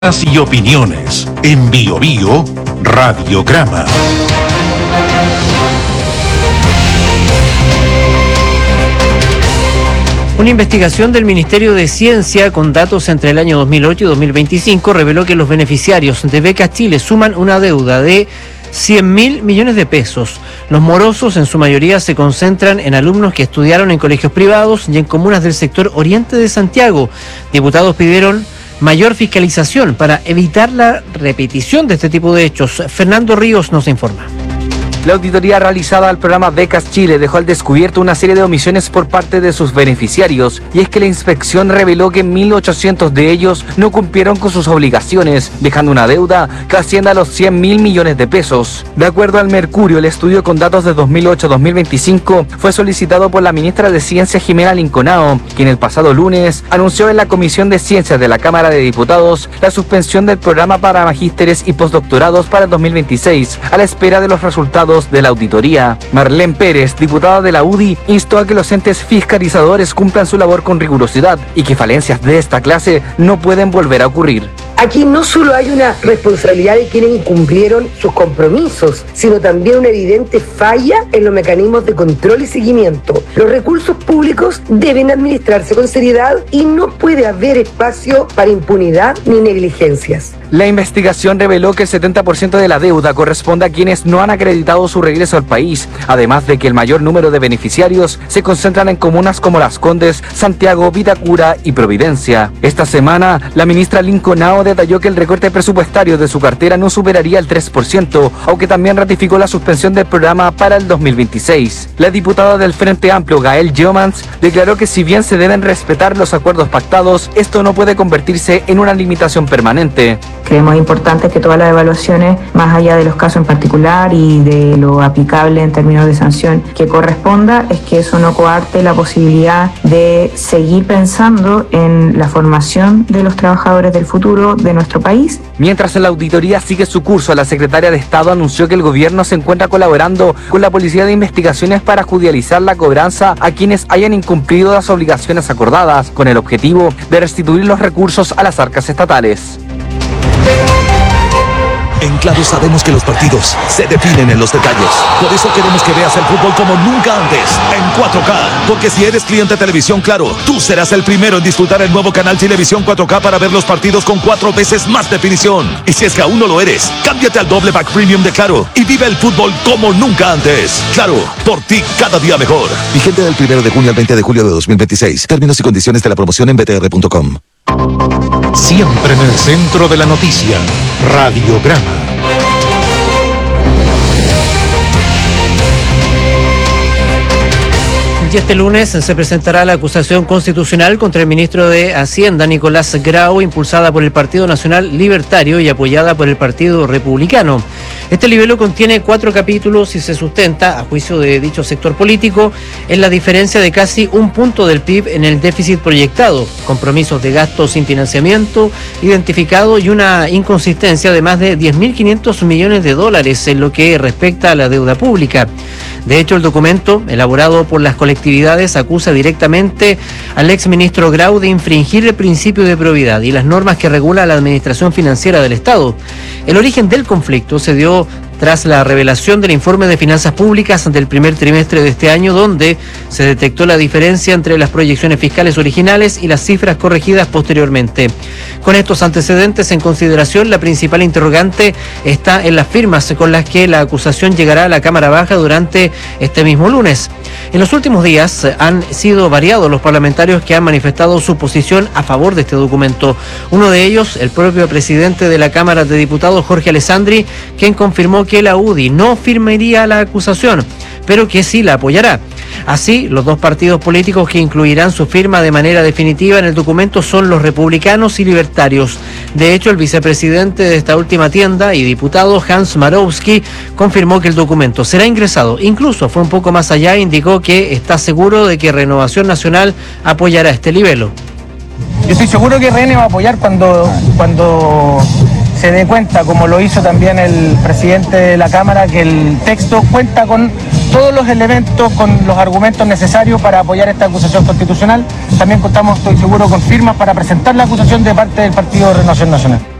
Y opiniones en Bio Bio Radiograma. Una investigación del Ministerio de Ciencia con datos entre el año 2008 y 2025 reveló que los beneficiarios de Becas Chile suman una deuda de 100.000 millones de pesos. Los morosos en su mayoría se concentran en alumnos que estudiaron en colegios privados y en comunas del sector oriente de Santiago. Diputados pidieron mayor fiscalización para evitar la repetición de este tipo de hechos. Fernando Ríos nos informa. La auditoría realizada al programa Becas Chile dejó al descubierto una serie de omisiones por parte de sus beneficiarios, y es que la inspección reveló que 1.800 de ellos no cumplieron con sus obligaciones, dejando una deuda que asciende a los 100.000 millones de pesos. De acuerdo al Mercurio, el estudio con datos de 2008-2025 fue solicitado por la ministra de Ciencia Jimena Linconao, quien el pasado lunes anunció en la Comisión de Ciencias de la Cámara de Diputados la suspensión del programa para magísteres y postdoctorados para el 2026, a la espera de los resultados de la auditoría. Marlene Pérez, diputada de la UDI, instó a que los entes fiscalizadores cumplan su labor con rigurosidad y que falencias de esta clase no pueden volver a ocurrir. Aquí no solo hay una responsabilidad de quienes incumplieron sus compromisos, sino también una evidente falla en los mecanismos de control y seguimiento. Los recursos públicos deben administrarse con seriedad y no puede haber espacio para impunidad ni negligencias. La investigación reveló que el 70% de la deuda corresponde a quienes no han acreditado su regreso al país, además de que el mayor número de beneficiarios se concentran en comunas como Las Condes, Santiago, Vitacura y Providencia. Esta semana, la ministra Linconao detalló que el recorte presupuestario de su cartera no superaría el 3%, aunque también ratificó la suspensión del programa para el 2026. La diputada del Frente Amplio, Gael Jomans, declaró que si bien se deben respetar los acuerdos pactados, esto no puede convertirse en una limitación permanente. Creemos importante que todas las evaluaciones, más allá de los casos en particular y de lo aplicable en términos de sanción que corresponda, es que eso no coarte la posibilidad de seguir pensando en la formación de los trabajadores del futuro de nuestro país. Mientras la auditoría sigue su curso, la secretaria de Estado anunció que el gobierno se encuentra colaborando con la Policía de Investigaciones para judicializar la cobranza a quienes hayan incumplido las obligaciones acordadas, con el objetivo de restituir los recursos a las arcas estatales. En Claro sabemos que los partidos se definen en los detalles. Por eso queremos que veas el fútbol como nunca antes, en 4K. Porque si eres cliente de Televisión Claro, tú serás el primero en disfrutar el nuevo canal Televisión 4K para ver los partidos con 4 veces más definición. Y si es que aún no lo eres, cámbiate al doble pack premium de Claro y vive el fútbol como nunca antes. Claro, por ti cada día mejor. Vigente del 1 de junio al 20 de julio de 2026. Términos y condiciones de la promoción en btr.com. Siempre en el centro de la noticia, Radiograma. Y este lunes se presentará la acusación constitucional contra el ministro de Hacienda, Nicolás Grau, impulsada por el Partido Nacional Libertario y apoyada por el Partido Republicano. Este libelo contiene 4 capítulos y se sustenta, a juicio de dicho sector político, en la diferencia de casi 1 punto del PIB en el déficit proyectado, compromisos de gasto sin financiamiento identificado y una inconsistencia de más de 10.500 millones de dólares en lo que respecta a la deuda pública. De hecho, el documento, elaborado por las colectividades, acusa directamente al exministro Grau de infringir el principio de probidad y las normas que regula la administración financiera del Estado. El origen del conflicto se dio tras la revelación del informe de finanzas públicas del primer trimestre de este año, donde se detectó la diferencia entre las proyecciones fiscales originales y las cifras corregidas posteriormente. Con estos antecedentes en consideración, la principal interrogante está en las firmas con las que la acusación llegará a la Cámara Baja durante este mismo lunes. En los últimos días han sido variados los parlamentarios que han manifestado su posición a favor de este documento. Uno de ellos, el propio presidente de la Cámara de Diputados, Jorge Alessandri, quien confirmó que la UDI no firmaría la acusación, pero que sí la apoyará. Así, los 2 partidos políticos que incluirán su firma de manera definitiva en el documento son los republicanos y libertarios. De hecho, el vicepresidente de esta última tienda y diputado, Hans Marowski, confirmó que el documento será ingresado. Incluso fue un poco más allá e indicó que está seguro de que Renovación Nacional apoyará este libelo. Yo estoy seguro que RN va a apoyar cuando se dé cuenta, como lo hizo también el presidente de la Cámara, que el texto cuenta con todos los elementos, con los argumentos necesarios para apoyar esta acusación constitucional. También contamos, estoy seguro, con firmas para presentar la acusación de parte del Partido Renovación Nacional.